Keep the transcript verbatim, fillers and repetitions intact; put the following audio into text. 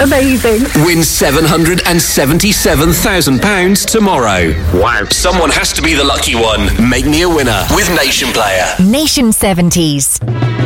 Amazing. Win seven hundred seventy-seven thousand pounds tomorrow. Wow. Someone has to be the lucky one. Make me a winner with Nation Player. Nation seventies.